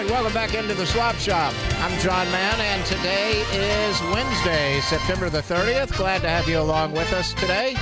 welcome back into the Swap Shop. I'm John Mann, and today is Wednesday, September the 30th. Glad to have you along with us today.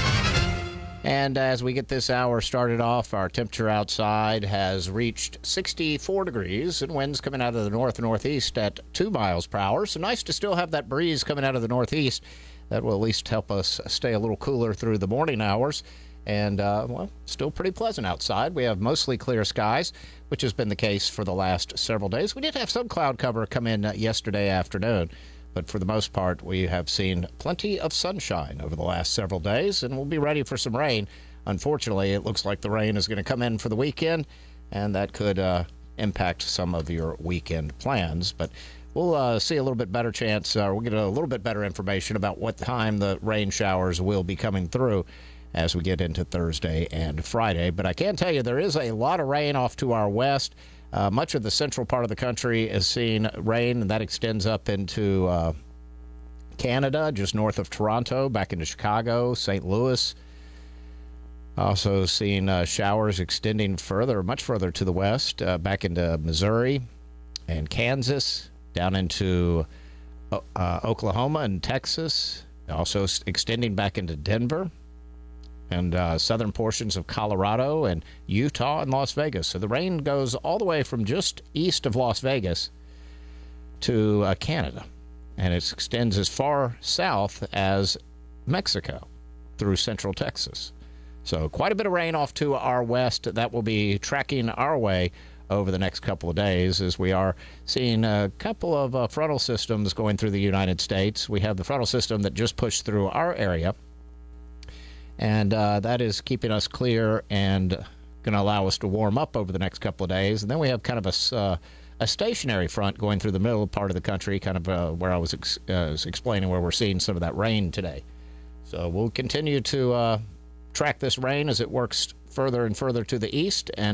And as we get this hour started off, our temperature outside has reached 64 degrees, and winds coming out of the north-northeast at 2 miles per hour. So nice to still have that breeze coming out of the northeast. That will at least help us stay a little cooler through the morning hours. And, well, still pretty pleasant outside. We have mostly clear skies, which has been the case for the last several days. We did have some cloud cover come in yesterday afternoon, but for the most part, we have seen plenty of sunshine over the last several days, and we'll be ready for some rain. Unfortunately, it looks like the rain is going to come in for the weekend, and that could impact some of your weekend plans. But we'll see a little bit better chance, we'll get a little bit better information about what time the rain showers will be coming through as we get into Thursday and Friday. But I can tell you there is a lot of rain off to our west. Much of the central part of the country is seeing rain, and that extends up into Canada, just north of Toronto, back into Chicago, St. Louis. Also seeing showers extending further, much further to the west, back into Missouri and Kansas, down into Oklahoma and Texas, also extending back into Denver and southern portions of Colorado and Utah and Las Vegas. So the rain goes all the way from just east of Las Vegas to Canada, and it extends as far south as Mexico through central Texas. So quite a bit of rain off to our west that will be tracking our way over the next couple of days, as we are seeing a couple of frontal systems going through the United States. We have the frontal system that just pushed through our area, and that is keeping us clear and going to allow us to warm up over the next couple of days. And then we have kind of a stationary front going through the middle part of the country, kind of where I was explaining where we're seeing some of that rain today. So we'll continue to track this rain as it works further and further to the east, and